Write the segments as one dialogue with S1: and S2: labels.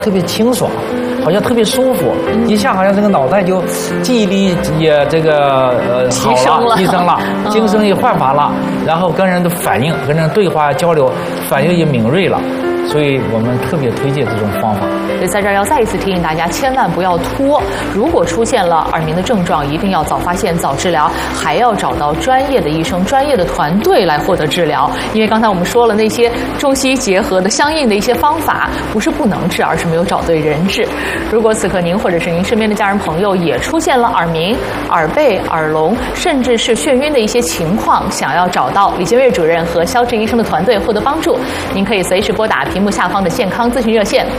S1: 特别清爽，好像特别舒服，一下好像这个脑袋就记忆力也这个好了，提升了，精神也焕发了，然后跟人的反应、跟人对话交流，反应也敏锐了。所以我们特别推荐这种方法。
S2: 所以在这儿要再一次提醒大家，千万不要拖。如果出现了耳鸣的症状，一定要早发现、早治疗，还要找到专业的医生、专业的团队来获得治疗。因为刚才我们说了，那些中西医结合的相应的一些方法，不是不能治，而是没有找对人治。如果此刻您或者是您身边的家人朋友也出现了耳鸣、耳背、耳聋，甚至是眩晕的一些情况，想要找到李建岳主任和肖志医生的团队获得帮助，您可以随时拨打屏幕下方的健康咨询热线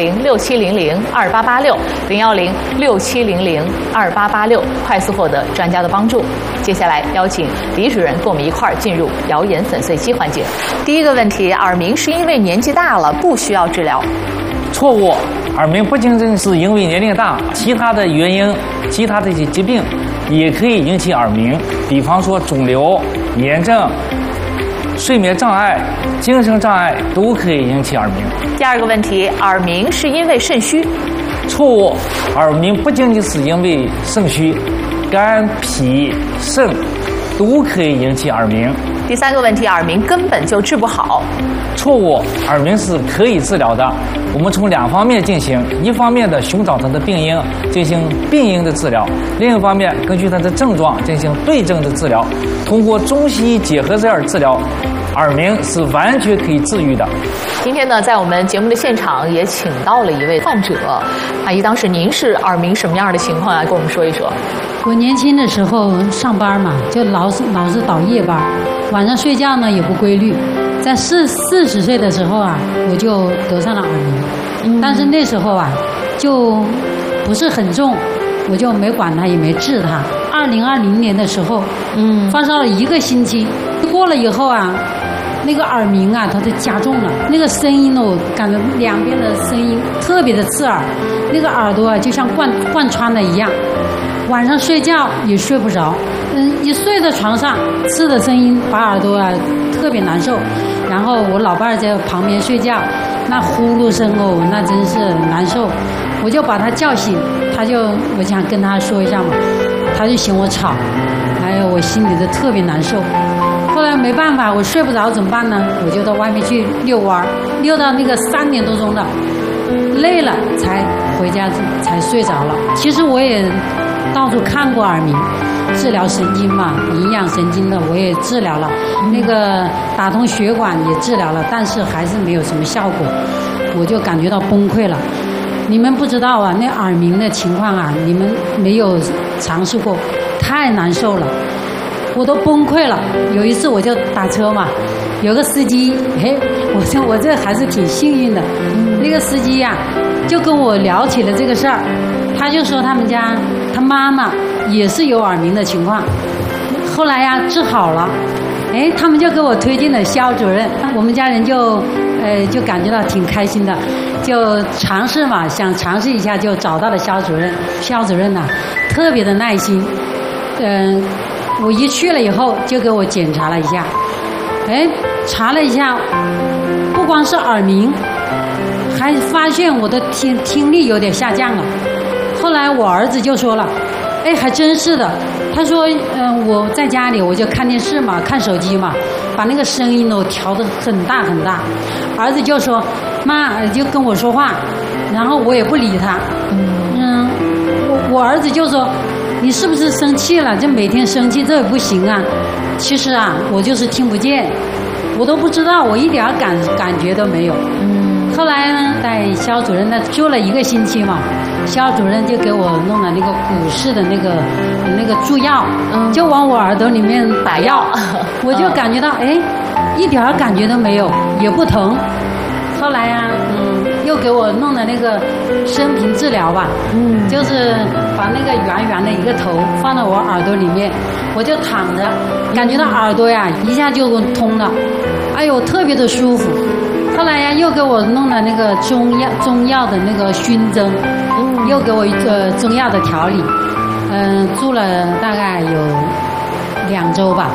S2: 010-6700-2886，010-6700-2886，快速获得专家的帮助。接下来邀请李主任跟我们一块儿进入谣言粉碎机环节。第一个问题，耳鸣是因为年纪大了不需要治疗？
S1: 错误，耳鸣不仅仅是因为年龄大，其他的原因、其他的一些疾病也可以引起耳鸣，比方说肿瘤、炎症、睡眠障碍、精神障碍都可以引起耳鸣。
S2: 第二个问题，耳鸣是因为肾虚？
S1: 错误，耳鸣不仅仅是因为肾虚，肝、脾、肾都可以引起耳鸣。
S2: 第三个问题，耳鸣根本就治不好？
S1: 错误，耳鸣是可以治疗的。我们从两方面进行，一方面的寻找它的病因，进行病因的治疗；另一方面，根据它的症状进行对症的治疗。通过中西医结合这样治疗，耳鸣是完全可以治愈的。
S2: 今天呢，在我们节目的现场也请到了一位患者，阿姨，当时您是耳鸣什么样的情况啊？跟我们说一说。
S3: 我年轻的时候上班嘛，就老是倒夜班，晚上睡觉呢也不规律。在40岁的时候啊，我就得上了耳鸣，但是那时候啊，就不是很重，我就没管它，也没治它。2020年的时候，发烧了1个星期，过了以后啊，那个耳鸣啊，它就加重了，那个声音呢，我感觉两边的声音特别的刺耳，那个耳朵啊就像贯穿的一样。晚上睡觉也睡不着，一睡在床上，刺的声音把耳朵啊特别难受。然后我老伴儿在旁边睡觉，那呼噜声哦，那真是难受。我就把他叫醒，我想跟他说一下嘛，他就嫌我吵，还有我心里就特别难受。后来没办法，我睡不着怎么办呢？我就到外面去遛弯，遛到那个3点多钟了，累了才回家才睡着了。其实我也到处看过耳鸣，治疗神经嘛，营养神经的我也治疗了，那个打通血管也治疗了，但是还是没有什么效果，我就感觉到崩溃了。你们不知道啊，那耳鸣的情况啊，你们没有尝试过，太难受了，我都崩溃了。有一次我就打车嘛，有个司机，我这还是挺幸运的，那个司机呀，就跟我聊起了这个事儿，他就说他们家他妈妈也是有耳鸣的情况，后来呀治好了，他们就给我推荐了肖主任，我们家人就感觉到挺开心的，就尝试嘛，想尝试一下，就找到了肖主任。肖主任呐，特别的耐心，我一去了以后就给我检查了一下，查了一下，不光是耳鸣，还发现我的听力有点下降了。后来我儿子就说了，还真是的。他说，我在家里我就看电视嘛，看手機嘛，把那个声音呢调得很大很大。儿子就说，妈就跟我说话，然后我也不理他。我儿子就说，你是不是生气了？就每天生气，这也不行啊。其实啊，我就是听不见，我都不知道，我一点感觉都没有。后来呢，在肖主任那住了1个星期嘛，肖主任就给我弄了那个股市的那个注药，就往我耳朵里面打药，我就感觉到一点感觉都没有，也不疼。后来呀，又给我弄了那个声频治疗吧，就是把那个圆圆的一个头放到我耳朵里面，我就躺着，感觉到耳朵呀一下就通了，特别的舒服。后来呀，又给我弄了那个中药的那个熏蒸，又给我一个中药的调理，住了大概有2周吧。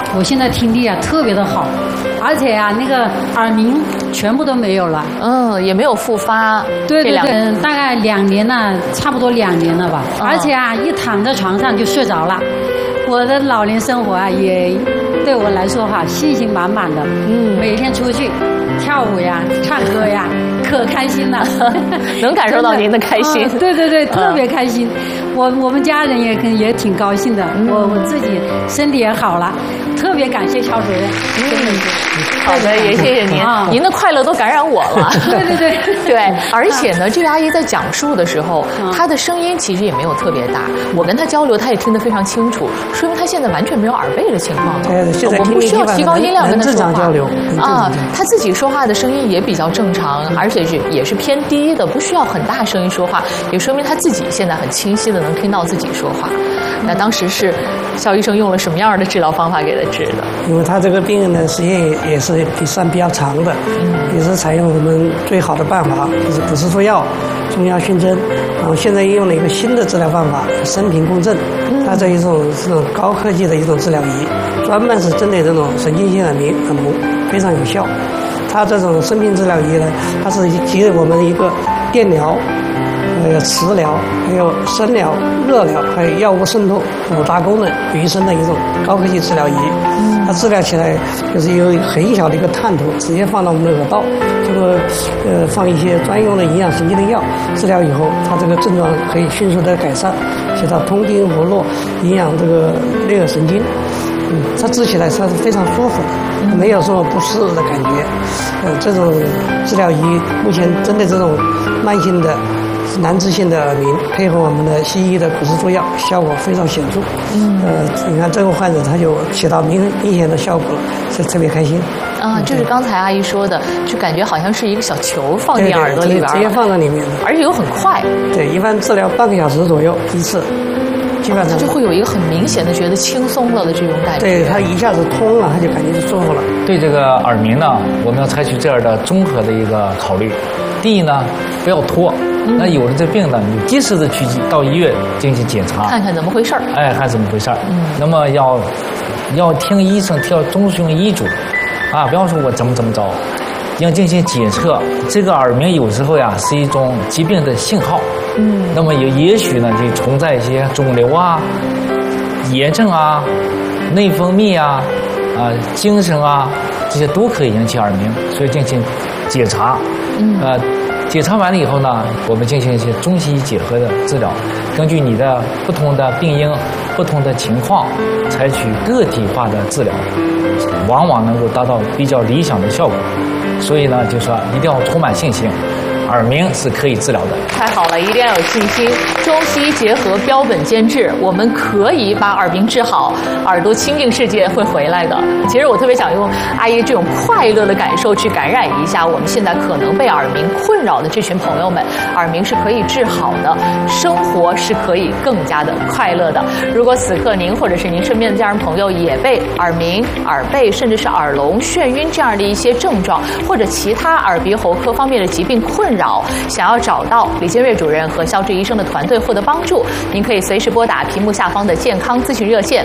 S3: 我现在听力啊特别的好，而且啊那个耳鸣全部都没有了。
S2: 也没有复发。
S3: 对，大概2年了，差不多2年了吧。而且啊，一躺在床上就睡着了。我的老年生活啊，也对我来说哈，信心满满的。每天出去跳舞呀、唱歌呀，可开心了。
S2: 能感受到您的开心。
S3: 对，特别开心。我们家人也挺高兴的。我自己身体也好了，特别感谢肖主任。
S2: 好的，也谢谢您，您的快乐都感染我了。对，而且呢，这位阿姨在讲述的时候，她的声音其实也没有特别大。我跟她交流，她也听得非常清楚，说明她现在完全没有耳背的情况。我们不需要提高音量跟她说话。
S4: 正常交流啊，
S2: 她自己说话的声音也比较正常，而且也是偏低的，不需要很大声音说话，也说明她自己现在很清晰的能听到自己说话。那当时是肖医生用了什么样的治疗方法给她治的？
S4: 因为他这个病人的时间也是算比较长的，也是采用我们最好的办法，就是不是说药，中药熏蒸，然后现在用了一个新的治疗方法，声频共振，它这一种高科技的一种治疗仪，专门是针对这种神经性耳鸣非常有效。它这种声频治疗仪呢，它是集我们一个电疗、磁疗、还有声疗、热疗，还有药物渗透5大功能于一身的一种高科技治疗仪。它治疗起来就是有很小的一个探头，直接放到我们的耳道，这个放一些专用的营养神经的药，治疗以后，它这个症状可以迅速的改善，起到通经活络、营养这个内耳神经。它治起来它是非常舒服的，没有说不适的感觉。这种治疗仪目前针对这种慢性的难治性的耳鸣，配合我们的西医的骨质助药，效果非常显著。你看这个患者他就起到明显的效果了，是特别开心。
S2: 就是刚才阿姨说的，就感觉好像是一个小球放进耳朵里边，
S4: 直接放在里面的，
S2: 而且又很快。
S4: 对，一般治疗半个小时左右一次。基本上
S2: 就会有一个很明显的觉得轻松了的这种感觉。
S4: 对，他一下子通了，他就感觉就舒服了。
S1: 对这个耳鸣呢，我们要采取这样的综合的一个考虑。第一呢，不要拖。那有了这病呢，你及时的去到医院进行检查，
S2: 看看怎么回事儿。
S1: 看怎么回事儿。那么要听医生，要遵循医嘱，不要说我怎么着。要进行检测，这个耳鸣有时候呀是一种疾病的信号。那么也许呢就存在一些肿瘤啊、炎症啊、内分泌啊、精神啊，这些都可以引起耳鸣，所以进行检查。检查完了以后呢，我们进行一些中西医结合的治疗，根据你的不同的病因、不同的情况，采取个体化的治疗，往往能够达到比较理想的效果。所以呢，就说一定要充满信心，耳鸣是可以治疗的。
S2: 太好了，一定要有信心。中西医结合，标本兼治，我们可以把耳鸣治好，耳朵清净世界会回来的。其实我特别想用阿姨这种快乐的感受去感染一下我们现在可能被耳鸣困扰的这群朋友们。耳鸣是可以治好的，生活是可以更加的快乐的。如果此刻您或者是您身边的家人朋友也被耳鸣、耳背甚至是耳聋、眩晕这样的一些症状，或者其他耳鼻喉科方面的疾病困扰，想要找到李建瑞主任和肖志医生的团队获得帮助，您可以随时拨打屏幕下方的健康咨询热线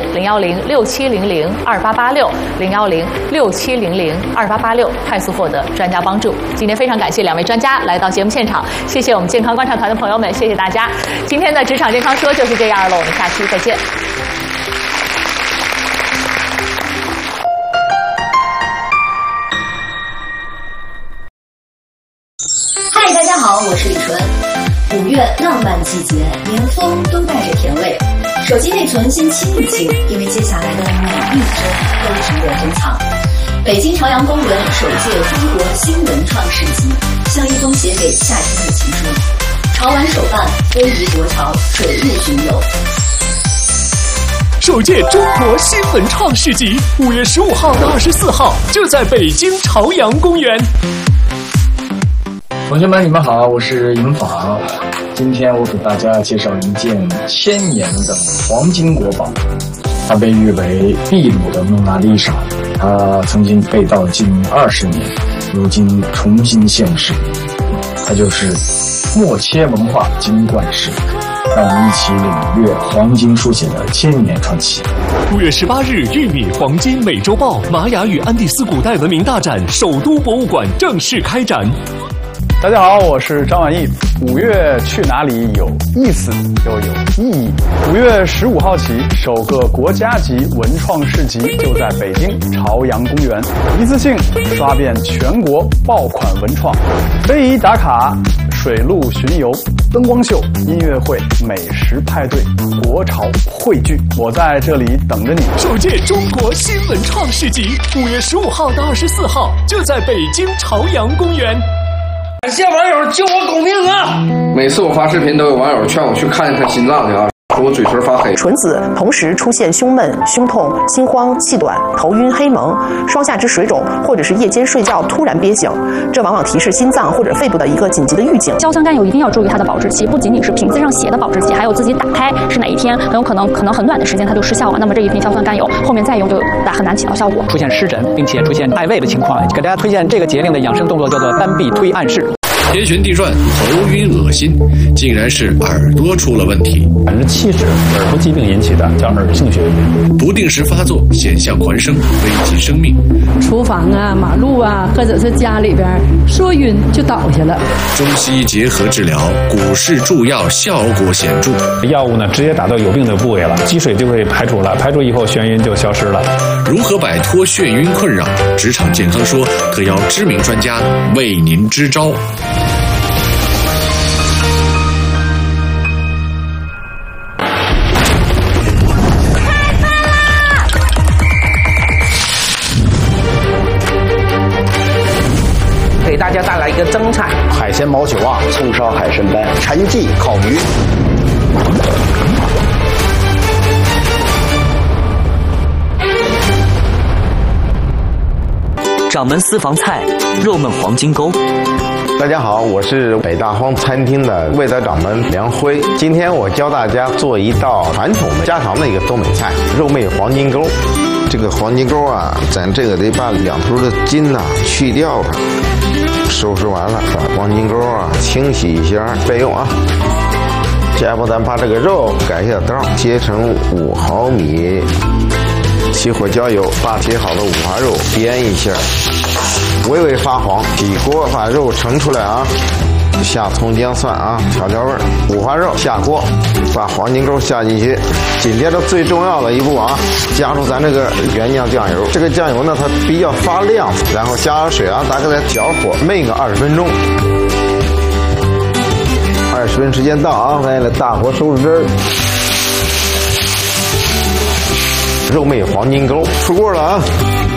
S2: 010-6700-2886，010-6700-2886，快速获得专家帮助。今天非常感谢2位专家来到节目现场，谢谢我们健康观察团的朋友们，谢谢大家。今天的职场健康说就是这样了，我们下期再见。
S5: 嗨，大家好，我是李纯。5月浪漫季节，连风都带着甜味。手机内存先清一清，因为接下来的每一帧都值得珍藏。北京朝阳公园首届中国新文创市集，像一封写给夏天的情书。潮玩手办，非遗国潮，水陆巡游。
S6: 首届中国新文创市集，5月15号到24号，就在北京朝阳公园。
S7: 同学们，你们好，我是尹昉。今天我给大家介绍一件1000年的黄金国宝，它被誉为秘鲁的蒙娜丽莎，它曾经被盗近20年，如今重新现世。它就是默切文化金冠石。 让我们一起领略黄金书写的千年传奇。
S6: 5月18日，玉米黄金美洲豹玛雅与安第斯古代文明大展首都博物馆正式开展。
S8: 大家好，我是张晚意。5月去哪里有意思又有意义。5月15号起，首个国家级文创市集就在北京朝阳公园，一次性刷遍全国爆款文创，非遗打卡、水陆巡游、灯光秀、音乐会、美食派对、国潮汇聚，我在这里等着你。
S6: 首届中国新文创市集5月15号到24号就在北京朝阳公园。
S9: 感谢网友救我狗命啊！每次我发视频都有网友劝我去看一看心脏去啊，说我嘴唇发黑。
S10: 纯子同时出现胸闷、胸痛、心慌、气短、头晕、黑蒙、双下肢水肿，或者是夜间睡觉突然憋醒，这往往提示心脏或者肺部的一个紧急的预警。
S11: 硝酸甘油一定要注意它的保质期，不仅仅是瓶子上写的保质期，还有自己打开是哪一天，很有可能很短的时间它就失效了。那么这一瓶硝酸甘油后面再用就很难起到效果。
S12: 出现湿疹并且出现爱胃的情况，给大家推荐这个节令的养生动作叫做单臂推暗式。
S13: 天旋地转、头晕恶心，竟然是耳朵出了问题。
S14: 70%耳朵疾病引起的，叫耳性眩晕。
S13: 不定时发作，险象环生，危及生命。
S15: 厨房啊、马路啊，或者是家里边说晕就倒下了。
S13: 中西医结合治疗，股市助药效果显著。
S14: 药物呢，直接打到有病的部位了，积水就会排除了，排除以后眩晕就消失了。
S13: 如何摆脱眩晕困扰？职场健康说特邀知名专家为您支招。
S12: 给大家带来一个蒸菜：
S16: 海鲜毛血旺、葱烧海参斑、陈记烤鱼。
S17: 掌门私房菜，肉焖黄金钩。
S18: 大家好，我是北大荒餐厅的味道掌门梁辉。今天我教大家做一道传统的家常的一个东北菜——肉焖黄金钩。这个黄金钩啊，咱这个得把两头的筋去掉它。收拾完了，把黄金钩清洗一下备用啊。下一步咱把这个肉改一下刀，切成5毫米。起火浇油，把切好的五花肉煸一下，微微发黄。起锅把肉盛出来啊，下葱姜蒜啊，调味。五花肉下锅，把黄金钩下进去。紧接着最重要的一步啊，加入咱这个原酱酱油。这个酱油呢，它比较发亮，然后加水啊，大概再小火焖个20分钟。20分时间到啊，咱来大火收拾汁儿。肉焖黄金钩出锅了啊！